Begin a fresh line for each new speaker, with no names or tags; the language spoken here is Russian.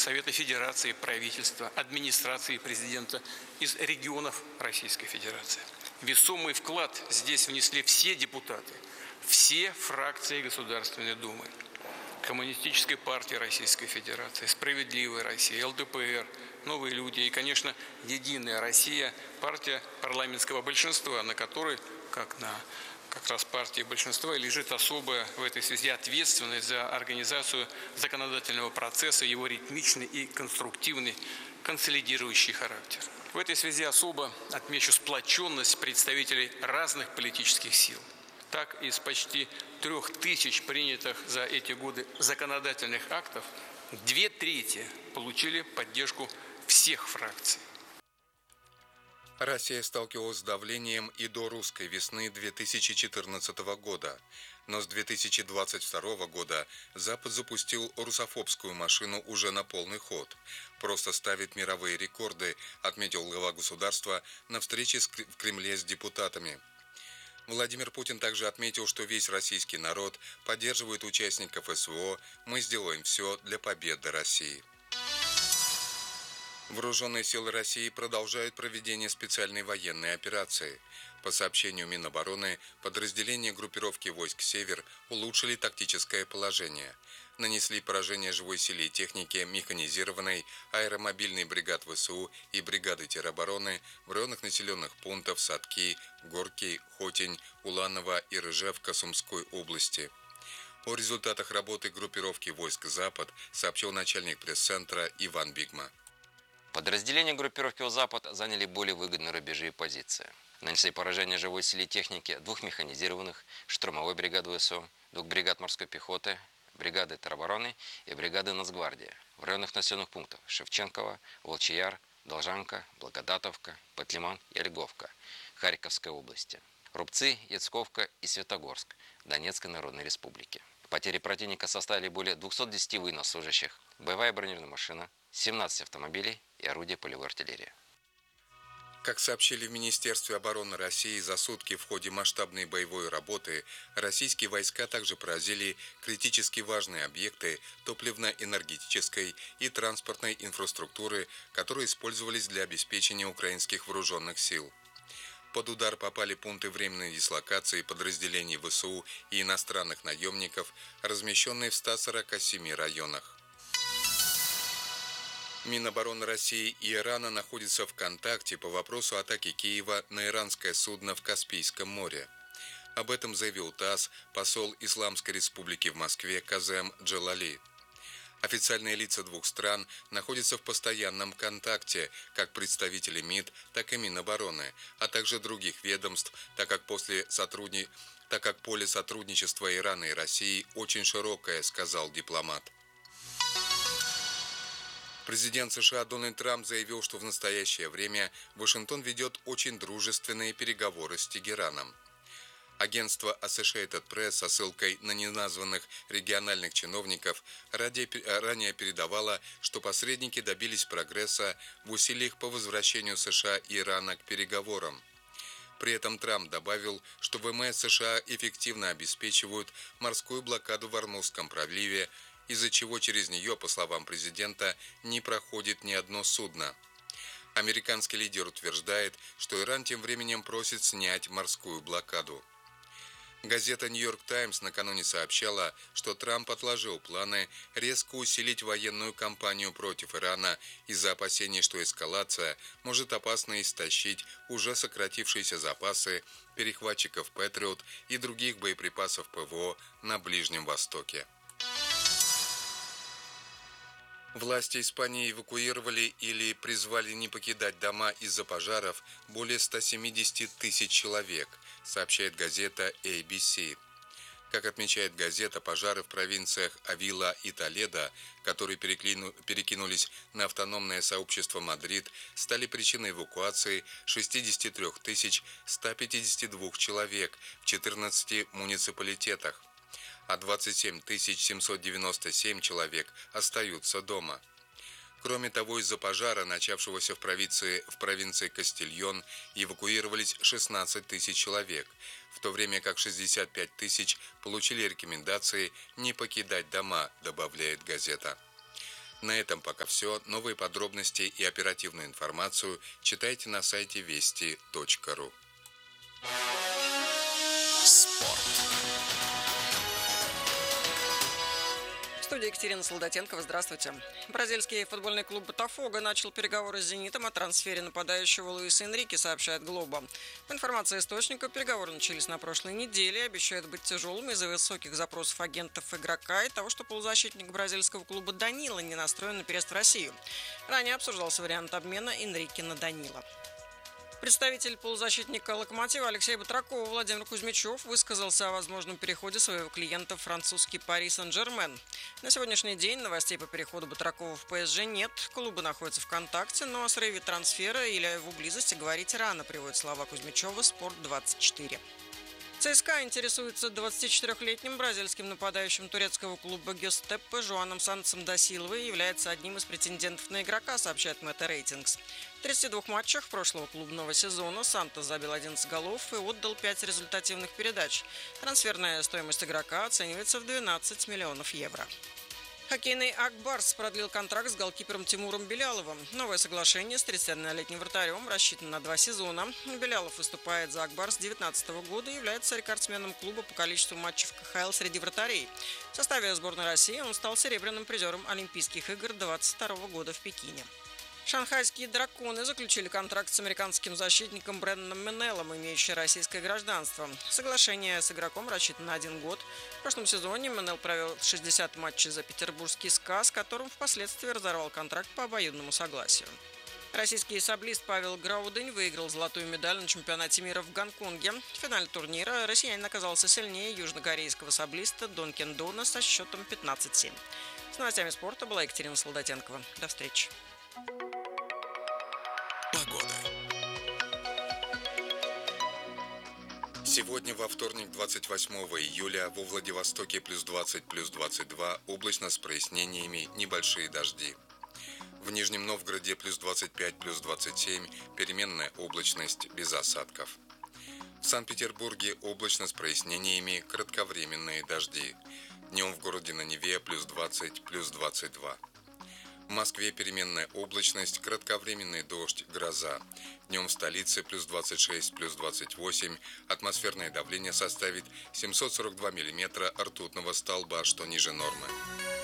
Совета Федерации, правительства, администрации президента из регионов Российской Федерации. Весомый вклад здесь внесли все депутаты, все фракции Государственной Думы. Коммунистической партии Российской Федерации, Справедливая Россия, ЛДПР, Новые люди и, конечно, Единая Россия, партия парламентского большинства, на которой, как раз партии большинства, лежит особая в этой связи ответственность за организацию законодательного процесса, его ритмичный и конструктивный, консолидирующий характер. В этой связи особо отмечу сплоченность представителей разных политических сил. Так, из почти 3000 принятых за эти годы законодательных актов 2/3 получили поддержку всех фракций.
Россия сталкивалась с давлением и до русской весны 2014 года, но с 2022 года Запад запустил русофобскую машину уже на полный ход. Просто ставит мировые рекорды, отметил глава государства на встрече в Кремле с депутатами. Владимир Путин также отметил, что весь российский народ поддерживает участников СВО. Мы сделаем все для победы России. Вооруженные силы России продолжают проведение специальной военной операции. По сообщению Минобороны, подразделения группировки войск «Север» улучшили тактическое положение. Нанесли поражение живой силе и технике механизированной, аэромобильной бригад ВСУ и бригады теробороны в районах населенных пунктов Садки, Горки, Хотень, Уланово и Рыжевка Сумской области. О результатах работы группировки войск «Запад» сообщил начальник пресс-центра Иван Бигма.
Подразделения группировки «Запад» заняли более выгодные рубежи и позиции. Нанесли поражение живой силе и технике 2 механизированных, штурмовой бригады ВСУ, 2 бригад морской пехоты, бригады теробороны и бригады Нацгвардии в районах населенных пунктов Шевченково, Волчий Яр, Должанка, Благодатовка, Патлиман и Ольговка Харьковской области, Рубцы, Яцковка и Светогорск Донецкой Народной Республики. Потери противника составили более 210 военнослужащих, боевая бронированная машина, 17 автомобилей и орудия полевой артиллерии.
Как сообщили в Министерстве обороны России, за сутки в ходе масштабной боевой работы российские войска также поразили критически важные объекты топливно-энергетической и транспортной инфраструктуры, которые использовались для обеспечения украинских вооруженных сил. Под удар попали пункты временной дислокации подразделений ВСУ и иностранных наемников, размещенные в 147 районах. Минобороны России и Ирана находятся в контакте по вопросу атаки Киева на иранское судно в Каспийском море. Об этом заявил ТАСС посол Исламской Республики в Москве Казем Джалали. Официальные лица двух стран находятся в постоянном контакте, как представители МИД, так и Минобороны, а также других ведомств, так как поле сотрудничества Ирана и России очень широкое, сказал дипломат. Президент США Дональд Трамп заявил, что в настоящее время Вашингтон ведет очень дружественные переговоры с Тегераном. Агентство Associated Press со ссылкой на неназванных региональных чиновников ранее передавало, что посредники добились прогресса в усилиях по возвращению США и Ирана к переговорам. При этом Трамп добавил, что ВМС США эффективно обеспечивают морскую блокаду в Ормузском проливе, из-за чего через нее, по словам президента, не проходит ни одно судно. Американский лидер утверждает, что Иран тем временем просит снять морскую блокаду. Газета «Нью-Йорк Таймс» накануне сообщала, что Трамп отложил планы резко усилить военную кампанию против Ирана из-за опасений, что эскалация может опасно истощить уже сократившиеся запасы перехватчиков «Патриот» и других боеприпасов ПВО на Ближнем Востоке. Власти Испании эвакуировали или призвали не покидать дома из-за пожаров более 170 тысяч человек, сообщает газета ABC. Как отмечает газета, пожары в провинциях Авила и Толедо, которые перекинулись на автономное сообщество Мадрид, стали причиной эвакуации 63 152 человек в 14 муниципалитетах, а 27 797 человек остаются дома. Кроме того, из-за пожара, начавшегося в провинции Кастильон, эвакуировались 16 тысяч человек, в то время как 65 тысяч получили рекомендации не покидать дома, добавляет газета. На этом пока все. Новые подробности и оперативную информацию читайте на сайте вести.ру.
Спорт. В студии Екатерина Солдатенкова. Здравствуйте. Бразильский футбольный клуб «Ботафого» начал переговоры с «Зенитом» о трансфере нападающего Луиса Энрике, сообщает «Глобо». По информации источника, переговоры начались на прошлой неделе и обещают быть тяжелыми из-за высоких запросов агентов игрока и того, что полузащитник бразильского клуба Данила не настроен на переезд в Россию. Ранее обсуждался вариант обмена Энрике на Данила. Представитель полузащитника «Локомотива» Алексея Батракова Владимир Кузьмичев высказался о возможном переходе своего клиента в французский «Пари Сен-Жермен». На сегодняшний день новостей по переходу Батракова в ПСЖ нет. Клубы находятся в контакте, но о срыве трансфера или о его близости говорить рано, приводит слова Кузьмичева «Спорт-24». ЦСКА интересуется 24-летним бразильским нападающим турецкого клуба Гёзтеппе Жоаном Сантосом да Силвой и является одним из претендентов на игрока, сообщает Мета Рейтингс. В 32 матчах прошлого клубного сезона Сантос забил 11 голов и отдал 5 результативных передач. Трансферная стоимость игрока оценивается в 12 миллионов евро. Хоккейный «Ак Барс» продлил контракт с голкипером Тимуром Беляловым. Новое соглашение с 31-летним вратарем рассчитано на 2 сезона. Белялов выступает за «Ак Барс с 2019 года и является рекордсменом клуба по количеству матчей в КХЛ среди вратарей. В составе сборной России он стал серебряным призером Олимпийских игр 2022 года в Пекине. Шанхайские «Драконы» заключили контракт с американским защитником Брэндоном Менеллом, имеющим российское гражданство. Соглашение с игроком рассчитано на 1 год. В прошлом сезоне Менелл провел 60 матчей за петербургский «СКА», с которым впоследствии разорвал контракт по обоюдному согласию. Российский саблист Павел Граудынь выиграл золотую медаль на чемпионате мира в Гонконге. В финале турнира россиянин оказался сильнее южнокорейского саблиста Дон Кен Дона со счетом 15-7. С новостями спорта была Екатерина Солдатенкова. До встречи.
Сегодня, во вторник, 28 июля, во Владивостоке +20, +22, облачно с прояснениями, небольшие дожди. В Нижнем Новгороде +25, +27, переменная облачность, без осадков. В Санкт-Петербурге облачно с прояснениями, кратковременные дожди. Днем в городе на Неве +20, +22. В Москве переменная облачность, кратковременный дождь, гроза. Днем в столице +26, +28, атмосферное давление составит 742 мм ртутного столба, что ниже нормы.